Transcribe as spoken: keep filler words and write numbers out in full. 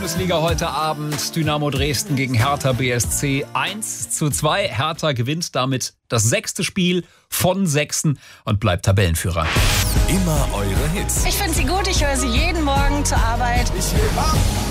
Bundesliga heute Abend. Dynamo Dresden gegen Hertha B S C eins zu zwei. Hertha gewinnt damit das sechste Spiel von sechsten und bleibt Tabellenführer. Immer eure Hits. Ich finde sie gut, ich höre sie jeden Morgen zur Arbeit. Ich will